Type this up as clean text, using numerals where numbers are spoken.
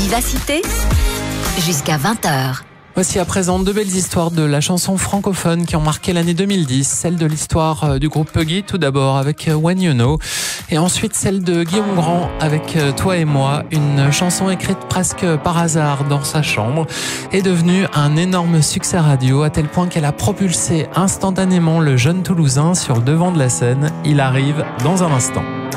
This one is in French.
Vivacité jusqu'à 20h. Voici à présent deux belles histoires de la chanson francophone qui ont marqué l'année 2010. Celle de l'histoire du groupe Puggy, tout d'abord avec When You Know. Et ensuite celle de Guillaume Grand avec Toi et moi. Une chanson écrite presque par hasard dans sa chambre est devenue un énorme succès radio à tel point qu'elle a propulsé instantanément le jeune Toulousain sur le devant de la scène. Il arrive dans un instant.